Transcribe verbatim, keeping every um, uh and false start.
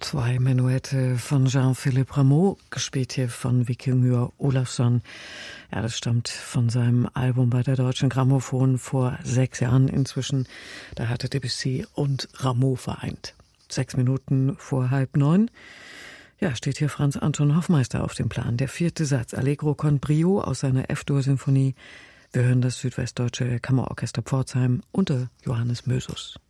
Zwei Menuette von Jean-Philippe Rameau, gespielt hier von Víkingur Ólafsson. Ja, das stammt von seinem Album bei der Deutschen Grammophon vor sechs Jahren inzwischen. Da hatte Debussy und Rameau vereint. Sechs Minuten vor halb neun. Ja, steht hier Franz Anton Hoffmeister auf dem Plan. Der vierte Satz, Allegro con brio aus seiner F-Dur-Sinfonie. Wir hören das Südwestdeutsche Kammerorchester Pforzheim unter Johannes Mösus.